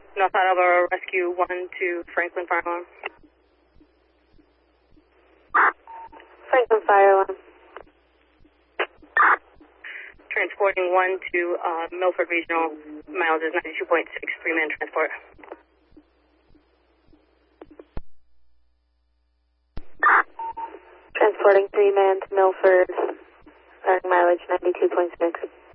North Attleboro Rescue 1 to Franklin Fire Alarm. Franklin Fire Alarm. Transporting 1 to Milford Regional, mileage is 92.6, three-man transport. Transporting 3-man to Milford, starting mileage 92.6.